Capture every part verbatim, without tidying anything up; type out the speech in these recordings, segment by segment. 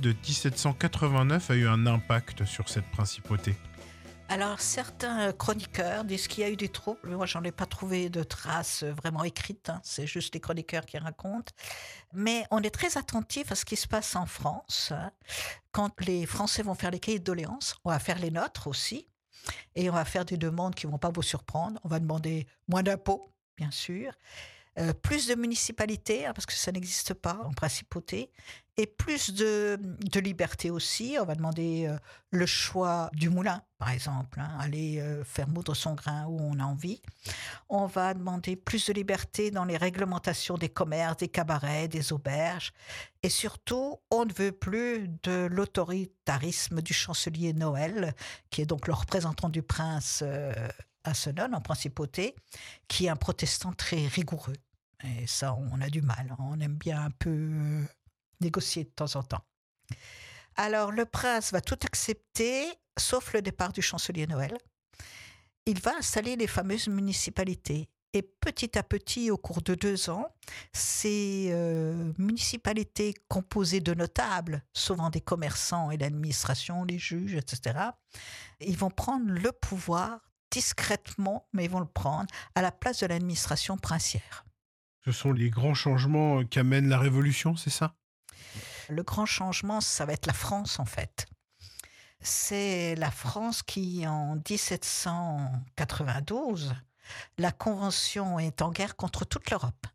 de dix-sept cent quatre-vingt-neuf a eu un impact sur cette principauté? Alors, certains chroniqueurs disent qu'il y a eu des troubles, mais moi, j'en ai pas trouvé de traces vraiment écrites, hein. C'est juste les chroniqueurs qui racontent. Mais on est très attentif à ce qui se passe en France, hein. Quand les Français vont faire les cahiers de doléances, on va faire les nôtres aussi, et on va faire des demandes qui vont pas vous surprendre. On va demander moins d'impôts, bien sûr, euh, plus de municipalités, hein, parce que ça n'existe pas en principauté, et plus de, de liberté aussi. On va demander euh, le choix du moulin, par exemple, hein, aller euh, faire moudre son grain où on a envie. On va demander plus de liberté dans les réglementations des commerces, des cabarets, des auberges. Et surtout, on ne veut plus de l'autoritarisme du chancelier Noël, qui est donc le représentant du prince euh, à Senones, en principauté, qui est un protestant très rigoureux. Et ça, on a du mal. On aime bien un peu euh, négocier de temps en temps. Alors, le prince va tout accepter, sauf le départ du chancelier Noël. Il va installer les fameuses municipalités. Et petit à petit, au cours de deux ans, ces euh, municipalités composées de notables, souvent des commerçants et l'administration, les juges, et cetera, ils vont prendre le pouvoir discrètement, mais ils vont le prendre à la place de l'administration princière. Ce sont les grands changements qu'amène la Révolution, c'est ça? Le grand changement, ça va être la France, en fait. C'est la France qui, en dix-sept cent quatre-vingt-douze, la Convention est en guerre contre toute l'Europe.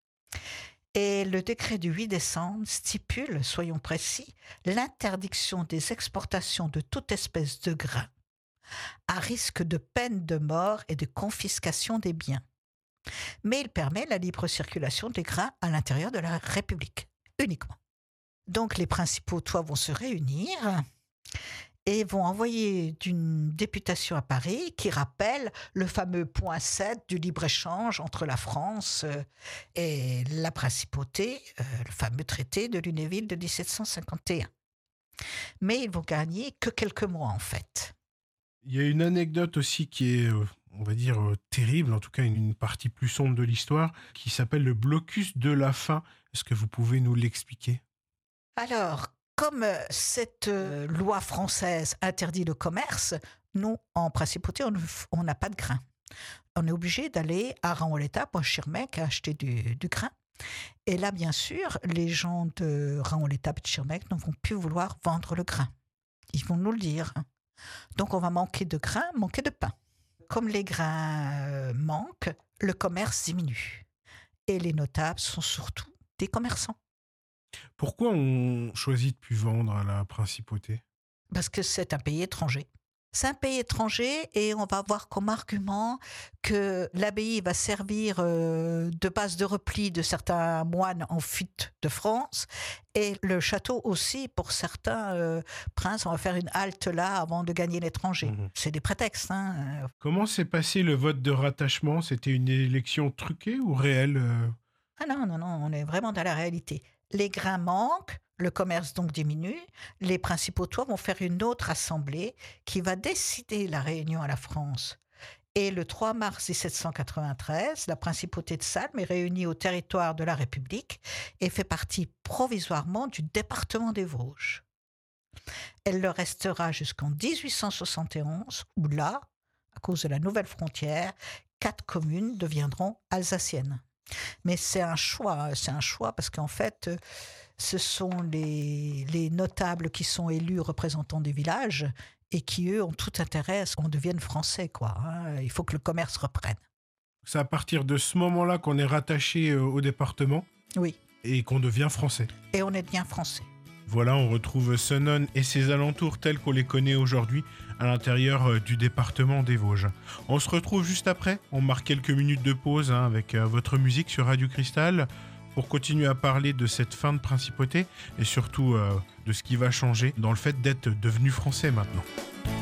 Et le décret du huit décembre stipule, soyons précis, l'interdiction des exportations de toute espèce de grain, à risque de peine de mort et de confiscation des biens. Mais il permet la libre circulation des grains à l'intérieur de la République, uniquement. Donc les principaux toits vont se réunir et vont envoyer une députation à Paris qui rappelle le fameux point sept du libre-échange entre la France et la principauté, le fameux traité de Lunéville de dix-sept cent cinquante et un. Mais ils vont gagner que quelques mois en fait. Il y a une anecdote aussi qui est, on va dire, terrible, en tout cas une partie plus sombre de l'histoire, qui s'appelle le blocus de la faim. Est-ce que vous pouvez nous l'expliquer? Alors, comme cette euh, loi française interdit le commerce, nous, en principauté, on n'a pas de grain. On est obligé d'aller à Raon-l'Étape ou à Schirmeck acheter du, du grain. Et là, bien sûr, les gens de Raon-l'Étape et de Schirmeck ne vont plus vouloir vendre le grain. Ils vont nous le dire. Donc, on va manquer de grain, manquer de pain. Comme les grains euh, manquent, le commerce diminue. Et les notables sont surtout des commerçants. Pourquoi on choisit de plus vendre à la principauté? Parce que c'est un pays étranger. C'est un pays étranger et on va avoir comme argument que l'abbaye va servir euh, de base de repli de certains moines en fuite de France et le château aussi pour certains euh, princes. On va faire une halte là avant de gagner l'étranger. Mmh. C'est des prétextes. Hein. Comment s'est passé le vote de rattachement? C'était une élection truquée ou réelle? Ah non, non, non, on est vraiment dans la réalité. Les grains manquent, le commerce donc diminue, les principaux toits vont faire une autre assemblée qui va décider la réunion à la France. Et le trois mars dix-sept cent quatre-vingt-treize, la principauté de Salm est réunie au territoire de la République et fait partie provisoirement du département des Vosges. Elle le restera jusqu'en dix-huit cent soixante et onze, où là, à cause de la nouvelle frontière, quatre communes deviendront alsaciennes. Mais c'est un choix, c'est un choix parce qu'en fait, ce sont les, les notables qui sont élus représentants des villages et qui, eux, ont tout intérêt à ce qu'on devienne français, quoi. Hein. Il faut que le commerce reprenne. C'est à partir de ce moment-là qu'on est rattaché au département? Oui. Et qu'on devient français? Et on est bien français. Voilà, on retrouve Senones et ses alentours tels qu'on les connaît aujourd'hui à l'intérieur du département des Vosges. On se retrouve juste après, on marque quelques minutes de pause hein, avec euh, votre musique sur Radio Cristal pour continuer à parler de cette fin de principauté et surtout euh, de ce qui va changer dans le fait d'être devenu français maintenant.